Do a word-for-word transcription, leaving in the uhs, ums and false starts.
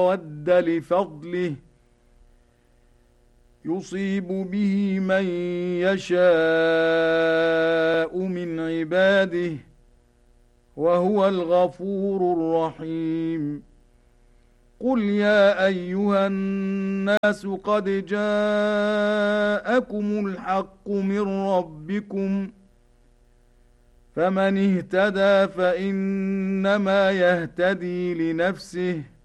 مَرَدَّ لِفَضْلِهِ يُصِيبُ بِهِ مَن يَشَاءُ مِنْ عِبَادِهِ وَهُوَ الْغَفُورُ الرَّحِيمُ قُلْ يَا أَيُّهَا النَّاسُ قَدْ جَاءَكُمُ الْحَقُّ مِنْ رَبِّكُمْ فَمَنِ اهْتَدَى فَإِنَّمَا يَهْتَدِي لِنَفْسِهِ